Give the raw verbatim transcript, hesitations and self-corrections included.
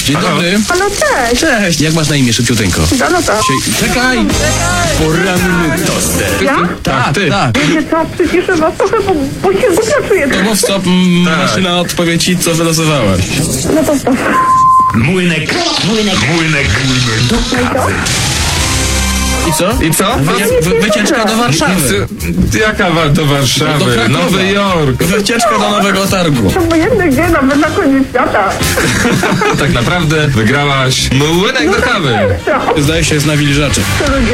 Dzień dobry. Halo, cześć. Cześć. Jak masz na imię, szybciuteńko? Dorota. Sie- Czekaj. Poranny toster. Ja? Tak, ty. Tak. Wiecie co, przyciszę was trochę, bo, bo się głupio czuję. To mów stop, m, maszyna odpowie ci, co wylosowałaś. No to stop. Młynek, młynek, młynek, do kawy. I co? I co? Wycie- wy- wycieczka do Warszawy. Ty- Jaka wa- do Do Warszawy? Krakowa. Nowy Jork. Wycieczka do Nowego Targu. To obojętny gdzie, nawet na koniec świata. Tak naprawdę wygrałaś młynek do kawy. No, Zdaje się, jest nawilżacze. to ludzie.